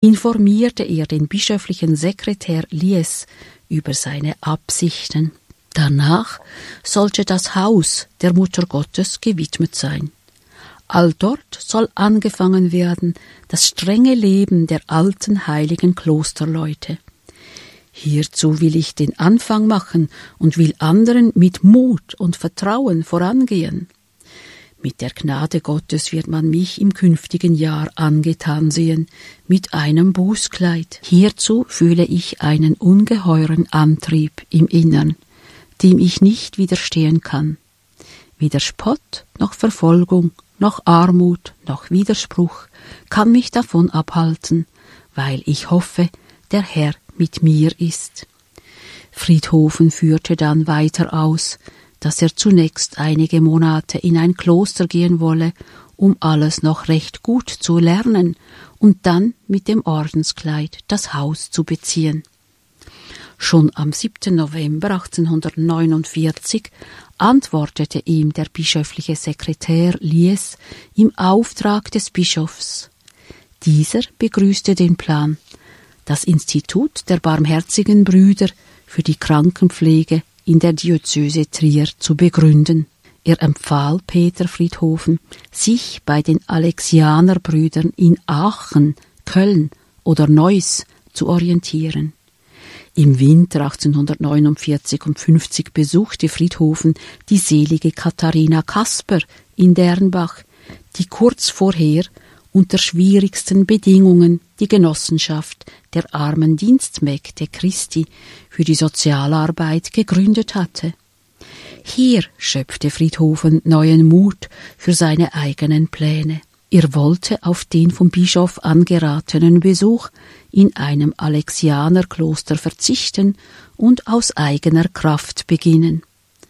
informierte er den bischöflichen Sekretär Lies über seine Absichten. Danach sollte das Haus der Mutter Gottes gewidmet sein. Alldort soll angefangen werden das strenge Leben der alten heiligen Klosterleute. Hierzu will ich den Anfang machen und will anderen mit Mut und Vertrauen vorangehen. Mit der Gnade Gottes wird man mich im künftigen Jahr angetan sehen, mit einem Bußkleid. Hierzu fühle ich einen ungeheuren Antrieb im Innern, dem ich nicht widerstehen kann. Weder Spott noch Verfolgung, noch Armut, noch Widerspruch kann mich davon abhalten, weil ich hoffe, der Herr mit mir ist. Friedhofen führte dann weiter aus, dass er zunächst einige Monate in ein Kloster gehen wolle, um alles noch recht gut zu lernen und dann mit dem Ordenskleid das Haus zu beziehen. Schon am 7. November 1849 antwortete ihm der bischöfliche Sekretär Lies im Auftrag des Bischofs. Dieser begrüßte den Plan, das Institut der Barmherzigen Brüder für die Krankenpflege in der Diözese Trier zu begründen. Er empfahl Peter Friedhofen, sich bei den Alexianerbrüdern in Aachen, Köln oder Neuss zu orientieren. Im Winter 1849 und 50 besuchte Friedhofen die selige Katharina Kasper in Dernbach, die kurz vorher unter schwierigsten Bedingungen die Genossenschaft der armen Dienstmägde Christi für die Sozialarbeit gegründet hatte. Hier schöpfte Friedhofen neuen Mut für seine eigenen Pläne. Er wollte auf den vom Bischof angeratenen Besuch in einem Alexianerkloster verzichten und aus eigener Kraft beginnen.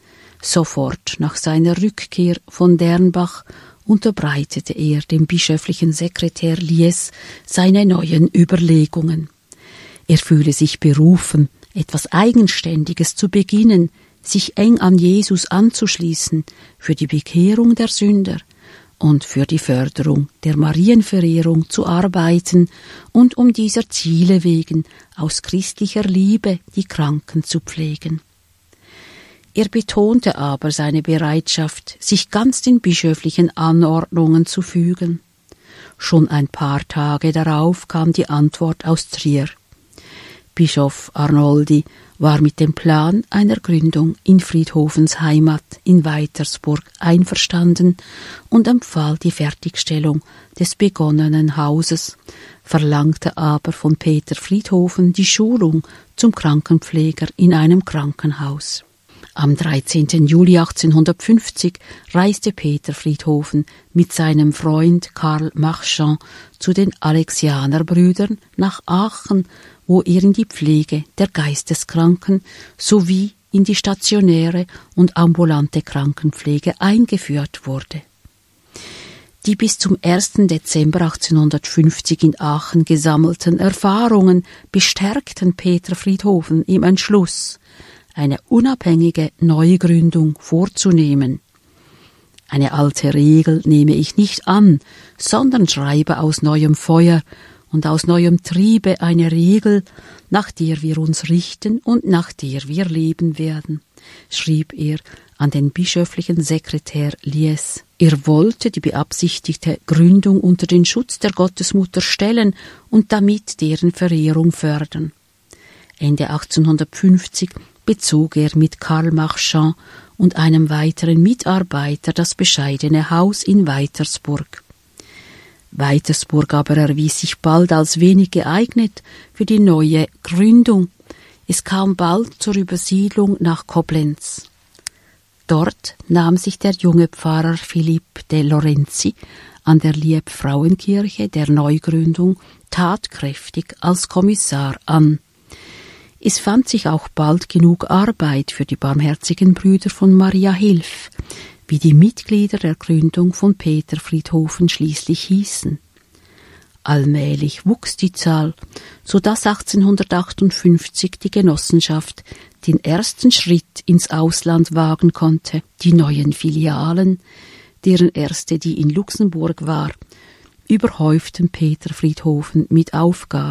Sofort nach seiner Rückkehr von Dernbach unterbreitete er dem bischöflichen Sekretär Lies seine neuen Überlegungen. Er fühle sich berufen, etwas Eigenständiges zu beginnen, sich eng an Jesus anzuschließen für die Bekehrung der Sünder und für die Förderung der Marienverehrung zu arbeiten und um dieser Ziele wegen aus christlicher Liebe die Kranken zu pflegen. Er betonte aber seine Bereitschaft, sich ganz den bischöflichen Anordnungen zu fügen. Schon ein paar Tage darauf kam die Antwort aus Trier. Bischof Arnoldi war mit dem Plan einer Gründung in Friedhofens Heimat in Weitersburg einverstanden und empfahl die Fertigstellung des begonnenen Hauses, verlangte aber von Peter Friedhofen die Schulung zum Krankenpfleger in einem Krankenhaus. Am 13. Juli 1850 reiste Peter Friedhofen mit seinem Freund Karl Marchand zu den Alexianerbrüdern nach Aachen, wo er in die Pflege der Geisteskranken sowie in die stationäre und ambulante Krankenpflege eingeführt wurde. Die bis zum 1. Dezember 1850 in Aachen gesammelten Erfahrungen bestärkten Peter Friedhofen im Entschluss, eine unabhängige Neugründung vorzunehmen. Eine alte Regel nehme ich nicht an, sondern schreibe aus neuem Feuer und aus neuem Triebe eine Regel, nach der wir uns richten und nach der wir leben werden, schrieb er an den bischöflichen Sekretär Lies. Er wollte die beabsichtigte Gründung unter den Schutz der Gottesmutter stellen und damit deren Verehrung fördern. Ende 1850 bezog er mit Karl Marchand und einem weiteren Mitarbeiter das bescheidene Haus in Weitersburg. Weitersburg aber erwies sich bald als wenig geeignet für die neue Gründung. Es kam bald zur Übersiedlung nach Koblenz. Dort nahm sich der junge Pfarrer Philipp de Lorenzi an der Liebfrauenkirche der Neugründung tatkräftig als Kommissar an. Es fand sich auch bald genug Arbeit für die barmherzigen Brüder von Maria Hilf, wie die Mitglieder der Gründung von Peter Friedhofen schließlich hießen. Allmählich wuchs die Zahl, so dass 1858 die Genossenschaft den ersten Schritt ins Ausland wagen konnte. Die neuen Filialen, deren erste die in Luxemburg war, überhäuften Peterfriedhofen mit Aufgaben.